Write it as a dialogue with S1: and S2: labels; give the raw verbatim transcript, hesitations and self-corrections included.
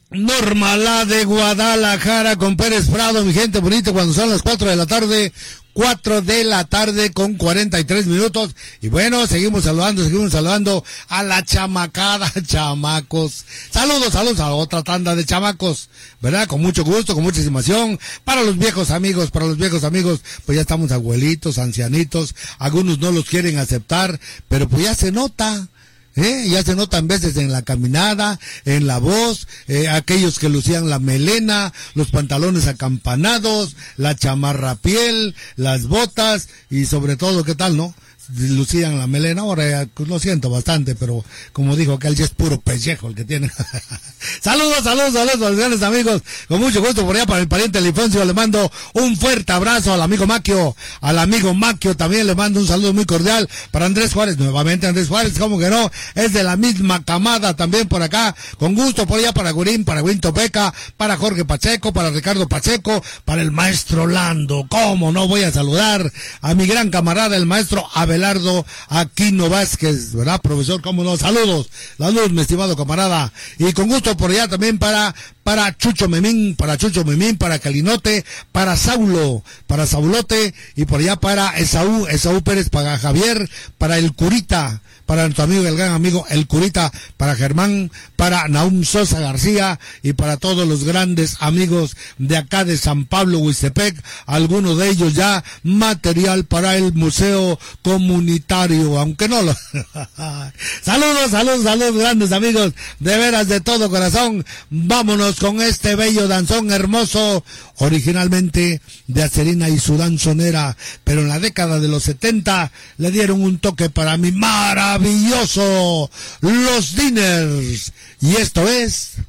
S1: Norma, la de Guadalajara con Pérez Prado, mi gente bonita, cuando son las cuatro de la tarde, cuatro de la tarde con cuarenta y tres minutos, y bueno, seguimos saludando, seguimos saludando a la chamacada, chamacos, saludos, saludos a otra tanda de chamacos, ¿verdad? Con mucho gusto, con mucha estimación, para los viejos amigos, para los viejos amigos, pues ya estamos abuelitos, ancianitos, algunos no los quieren aceptar, pero pues ya se nota. ¿Eh? Ya se notan veces en la caminada, en la voz, eh, aquellos que lucían la melena, los pantalones acampanados, la chamarra piel, las botas y sobre todo, ¿qué tal, no? Lucían la melena, ahora ya, pues, lo siento bastante, pero como dijo aquel, ya es puro pellejo el que tiene. Saludos, saludos, saludos a los grandes amigos, con mucho gusto por allá para el pariente Lifoncio, le mando un fuerte abrazo al amigo Maquio, al amigo Maquio también le mando un saludo muy cordial para Andrés Juárez, nuevamente Andrés Juárez, como que no, es de la misma camada también por acá, con gusto por allá para Gurín, para Winto Peca, para Jorge Pacheco, para Ricardo Pacheco, para el maestro Lando, cómo no voy a saludar a mi gran camarada, el maestro Abel Abelardo Aquino Vázquez, ¿verdad, profesor? ¿Cómo no? Saludos, saludos, mi estimado camarada. Y con gusto por allá también para, para Chucho Memín, para Chucho Memín, para Calinote, para Saulo, para Saulote, y por allá para Esaú, Esaú Pérez, para Javier, para el Curita, para nuestro amigo, el gran amigo, el Curita, para Germán, para Naum Sosa García, y para todos los grandes amigos de acá de San Pablo, Huistepec, algunos de ellos ya material para el Museo Comunitario, aunque no lo... saludos, saludos, saludos, grandes amigos, de veras, de todo corazón. Vámonos con este bello danzón hermoso, originalmente de Acerina y su danzonera, pero en la década de los setenta le dieron un toque para mí maravilloso, los Diners, y esto es